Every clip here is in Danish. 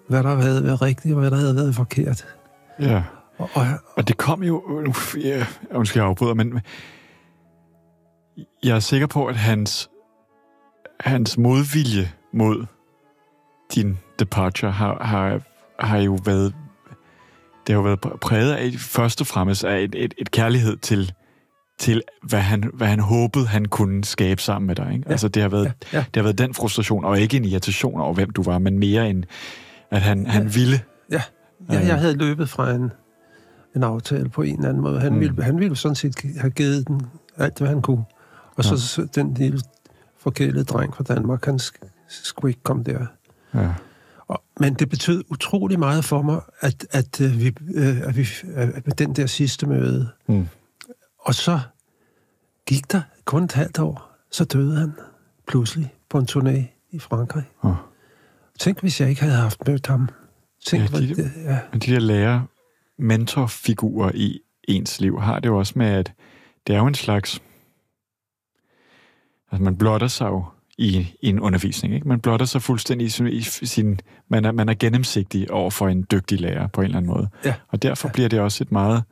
hvad der havde været rigtigt, og hvad der havde været forkert. Ja, og det kom jo... Undskyld, jeg afbryder, men jeg er sikker på, at hans modvilje mod din departure har jo været... Det har jo været præget af, først og fremmest af et kærlighed til hvad han håbede, han kunne skabe sammen med dig. Ikke? Ja, altså, det har været den frustration, og ikke en irritation over, hvem du var, men mere end, at han ville. Ja, jeg havde løbet fra en aftale på en eller anden måde. Han ville sådan set have givet den alt, hvad han kunne. Og så den lille forkælede dreng fra Danmark, han skulle ikke komme der. Ja. Men det betød utrolig meget for mig, at vi den der sidste møde. Og så gik der kun et halvt år, så døde han pludselig på en turné i Frankrig. Tænk, hvis jeg ikke havde haft mødt ham. Tænk, de der lærer mentorfigurer i ens liv har det jo også med, at det er jo en slags... Altså, man blotter sig jo i en undervisning, ikke? Man blotter sig fuldstændig i sin... Man er gennemsigtig over for en dygtig lærer på en eller anden måde. Ja. Og derfor bliver det også et meget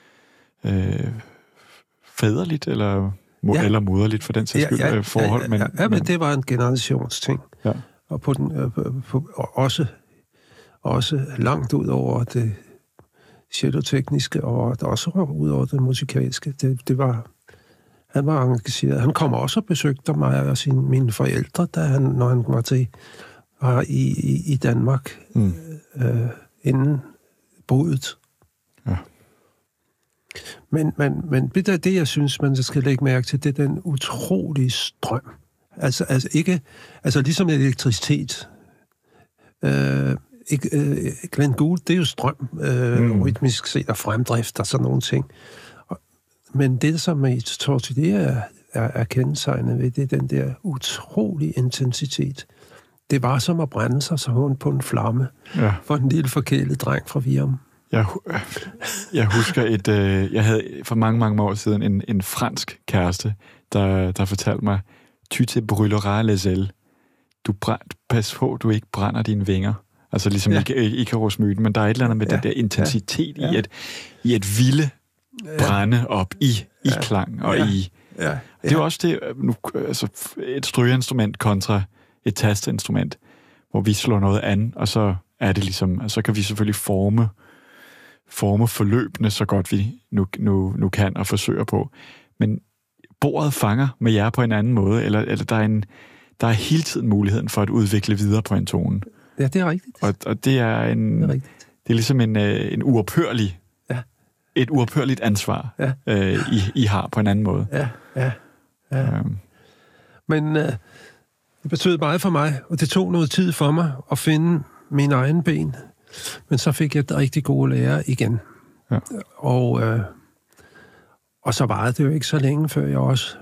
fædreligt eller moderligt for den sags skyld forhold. Men det var en generationsting. Ja. Og på den, også langt ud over det cellotekniske, og også ud over det musikalske. Han var engageret. Han kom også og besøgte mig og mine forældre, når han var til i Danmark inden bruddet. Ja. Men det, jeg synes, man skal lægge mærke til, det er den utrolige strøm. Altså ligesom elektricitet. Glenn Gould, det er jo strøm, rytmisk set og fremdrift og sådan nogle ting. Men det, som i Tortillere er kendetegnet ved, det er den der utrolige intensitet. Det var som at brænde sig så på en flamme for en lille forkælet dreng fra Virum. Jeg husker jeg havde for mange år siden en fransk kæreste, der fortalte mig, tu te brûleras les ailes. Pas på, du ikke brænder dine vinger. Altså ligesom Icarus-myten, men der er et eller andet med den der intensitet i at ville brænde op i klang og i... Ja. Det er jo også det, et strygeinstrument kontra et tasteinstrument, hvor vi slår noget an, og så er det ligesom, så kan vi selvfølgelig forme forløbene så godt vi nu kan og forsøger på. Men bordet fanger med jer på en anden måde, eller der er hele tiden muligheden for at udvikle videre på en tone. Ja, det er rigtigt. Og det er det er ligesom en uophørlig et uophørligt ansvar, I har på en anden måde. Ja. Men det betød meget for mig, og det tog noget tid for mig at finde mine egne ben. Men så fik jeg et rigtig gode lærer igen. Ja. Og så varede det jo ikke så længe, før jeg også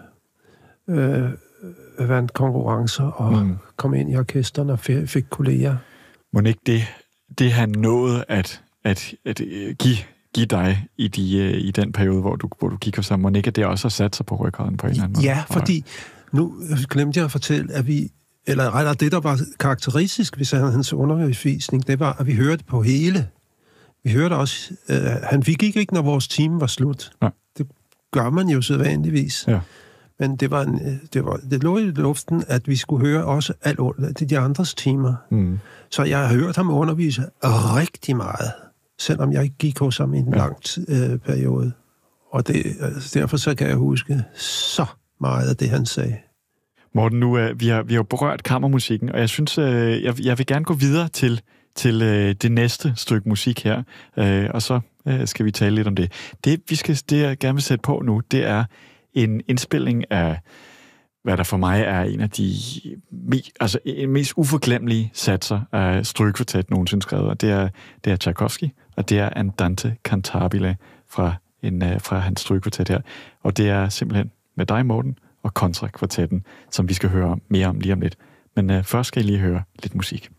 vandt konkurrencer og kom ind i orkesterne og fik kolleger. Må ikke det han nåede at give dig i den periode, hvor du kigger sammen, må ikke det også har sat sig på ryggraden på en eller anden måde? Ja, fordi nu glemte jeg at fortælle, at det, der var karakteristisk ved hans undervisning, det var, at vi hørte på hele. Vi hørte også, vi gik ikke, når vores time var slut. Ja. Det gør man jo sædvanligvis. Ja. Men det lå i luften, at vi skulle høre også de andres timer. Så jeg har hørt ham undervise rigtig meget, selvom jeg ikke gik hos ham i en lang periode. Og derfor så kan jeg huske så meget af det, han sagde. Morten, vi har jo berørt kammermusikken, og jeg synes, jeg vil gerne gå videre til det næste stykke musik her, og så skal vi tale lidt om det. Det jeg gerne vil sætte på nu, det er en indspilning af, hvad der for mig er en af de mest uforglemmelige satser af strygekvartet nogensinde skrevet, og det er Tchaikovsky, og det er Andante Cantabile fra hans strygekvartet her, og det er simpelthen med dig, Morten, og Contra-kvartetten, som vi skal høre mere om lige om lidt. Men først skal I lige høre lidt musik.